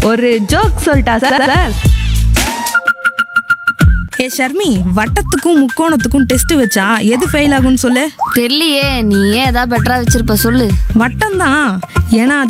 ஒரு ஜோக் சொல்லிட்டா சார்? ஏ ஷர்மி, வட்டத்துக்கும் முக்கோணத்துக்கும் டெஸ்ட் வச்சா எது ஃபெயில் ஆகும்னு சொல்லு. தெரியலையே, நீ ஏன் ஏதாவது பெட்டரா வச்சிருப்ப சொல்லு. வட்டம் தான், ஏன்னா அது